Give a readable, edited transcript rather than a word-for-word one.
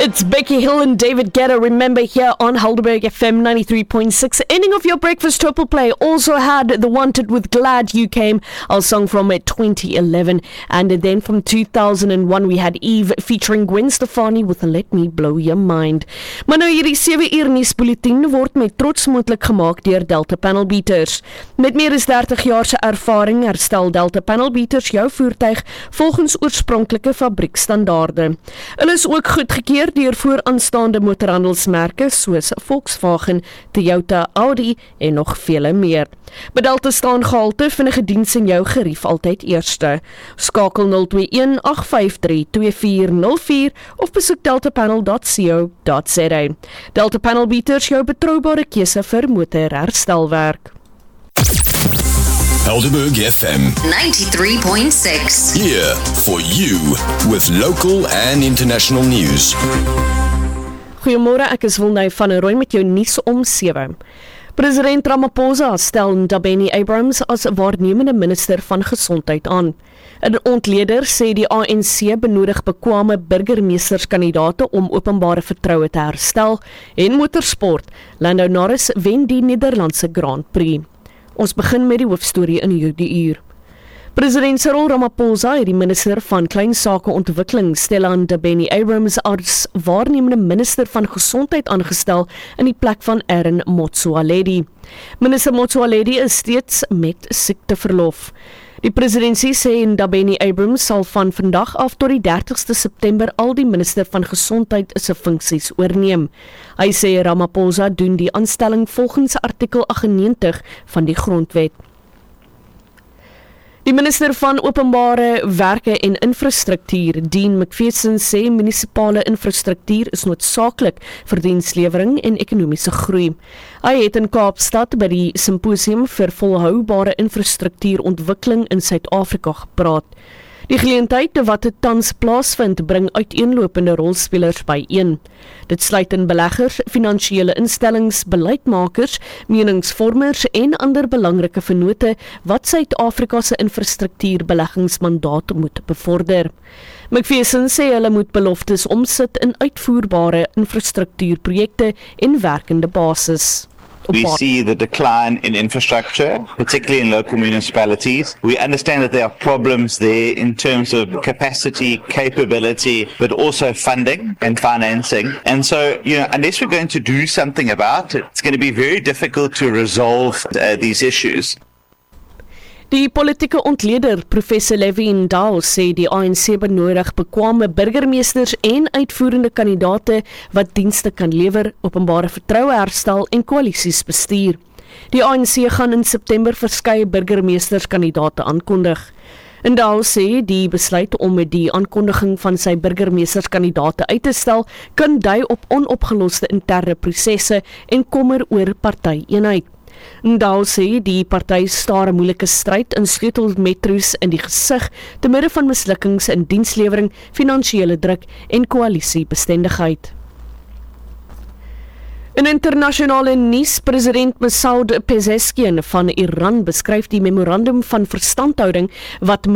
It's Becky Hill and David Guetta, remember, here on Helderberg FM 93.6. Ending of your breakfast triple play also had The Wanted with Glad You Came, our song from 2011. And then from 2001 we had Eve featuring Gwen Stefani with Let Me Blow Your Mind. Maar nou hierdie 7 uur nuusbulletin word met trots moontlik gemaak deur Delta Panel Beaters. Met meer as 30 jaar se ervaring herstel Delta Panel Beaters jou voertuig volgens oorspronklike fabriekstandaarde. Hulle is ook goedgekeur deur vooraanstaande motorhandelsmerke soos Volkswagen, Toyota, Audi en nog vele meer. By Delta staan gehalte vinnige diens in jou gerief altyd eerste. Skakel 021-853-2404 of besoek deltapanel.co.za. Delta Panel Beaters, jou betroubare keuse vir motorherstelwerk. Helderberg FM 93.6. here for you with local and international news. Goeiemôre, ek is Wilnay van der Rooy met jou nuus om 7. President Ramaphosa stel Ndabeni Abrahams as waarnemende minister van gesondheid aan. 'n ontleder sê die ANC benodig bekwame burgemeesterskandidaate om openbare vertroue te herstel en motorsport. Lando Norris wen die Nederlandse Grand Prix. Ons begin met die hoofstorie in hierdie uur. President Cyril Ramaphosa het die minister van Klein Sake Ontwikkeling, Stella Ndabeni Abrahams, as waarnemende minister van gesondheid aangestel in die plek van Aaron Motsoaledi. Minister Motsoaledi is steeds met siekteverlof. Die presidentsie sê Ndabeni Abrahams sal van vandag af tot die 30ste September al die minister van gesondheid se funksies oorneem. Hy sê Ramaphosa doen die aanstelling volgens artikel 98 van die grondwet. Die minister van Openbare Werke en Infrastruktuur, Dean McPherson, sê munisipale infrastruktuur is noodsaaklik vir dienslewering en ekonomiese groei. Hy het in Kaapstad by die simposium vir volhoubare infrastruktuurontwikkeling in Suid-Afrika gepraat. Die geleentheid wat tans plaasvind bring uiteenlopende rolspelers byeen. Dit sluit in beleggers, finansiële instellings, beleidsmakers, meningsvormers en ander belangrike vennote wat Suid-Afrika se infrastruktuurbeleggingsmandaat moet bevorder. McPherson sê hulle moet beloftes omsit in uitvoerbare infrastruktuurprojekte en werkende basis. We see the decline in infrastructure, particularly in local municipalities. We understand that there are problems there in terms of capacity, capability, but also funding and financing. And so, unless we're going to do something about it, it's going to be very difficult to resolve these issues. Die politieke ontleder, Professor Levi Ndau, sê die ANC benodig bekwame burgemeesters en uitvoerende kandidaate wat dienste kan lewer, openbare vertroue herstel en koalisies bestuur. Die ANC gaan in September verskeie burgemeesterskandidaate aankondig. Ndau sê die besluit om met die aankondiging van sy burgemeesterskandidaate uit te stel, kan dui op onopgeloste interne prosesse en kommer oor partyeenheid. Ndau sê die party staar 'n moeilike stryd in sleutelmetros in die gesig te midde van mislukkings in dienslewering, finansiële druk en koalisiebestendigheid. In internasionale nuus, president Masoud Pezeshkian van Iran beskryf die memorandum van verstandhouding wat